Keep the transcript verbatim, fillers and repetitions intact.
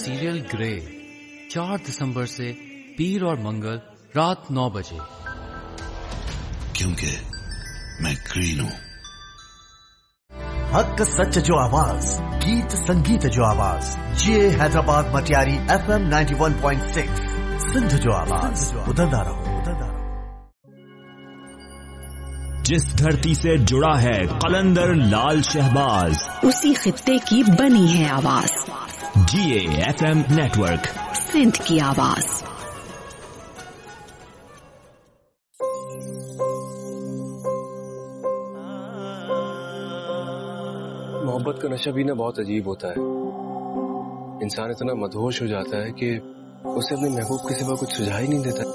Serial grey चार दिसंबर से पीर और मंगल रात नौ बजे। क्योंकि मैं ग्रीन हूं। हक सच जो आवाज, गीत संगीत जो आवाज, ये Hyderabad Matiari F M ninety one point six Sindh जो आवाज, उधरदा रहो उधरदा रहो। जिस धरती से जुड़ा है कलंदर लाल शहबाज, उसी खित्ते की बनी है आवाज। जीए एफ एम नेटवर्क, सिंध की आवाज। मोहब्बत का नशा भी ना बहुत अजीब होता है। इंसान इतना मदहोश हो जाता है कि उसे अपने महबूब के सिवा कुछ सुझाई नहीं देता।